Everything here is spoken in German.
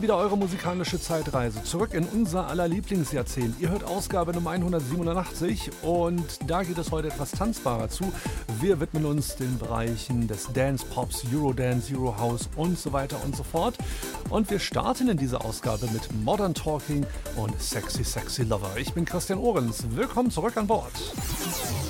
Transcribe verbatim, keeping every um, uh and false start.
Wieder eure musikalische Zeitreise zurück in unser aller Lieblingsjahrzehnt. Ihr hört Ausgabe Nummer hundertsiebenundachtzig und da geht es heute etwas tanzbarer zu. Wir widmen uns den Bereichen des Dance Pops, Eurodance, Eurohouse und so weiter und so fort. Und wir starten in dieser Ausgabe mit Modern Talking und Sexy Sexy Lover. Ich bin Christian Ohrens. Willkommen zurück an Bord.